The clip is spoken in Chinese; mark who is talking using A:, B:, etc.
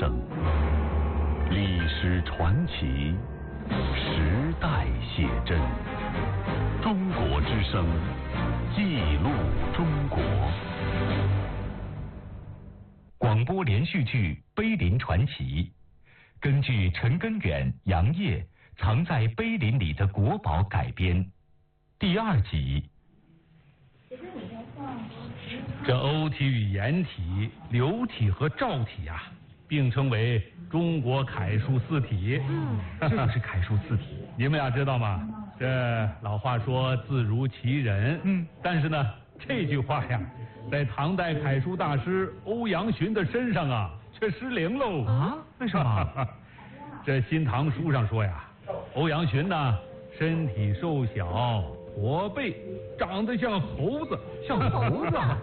A: 声，历史传奇，时代写真。中国之声，记录中国。广播连续剧《碑林传奇》，根据陈根远、杨业藏在碑林里的国宝改编，第2集。
B: 这欧体与颜体、流体和赵体啊，并称为中国楷书四体。
A: 这就是楷书四体。
B: 你们俩知道吗？这老话说字如其人。但是呢，这句话呀，在唐代楷书大师欧阳询的身上啊，却失灵喽。
A: 啊？为什么？
B: 这《新唐书》上说呀，欧阳询呢，身体瘦小。驼背，长得像猴子，
A: 像猴子。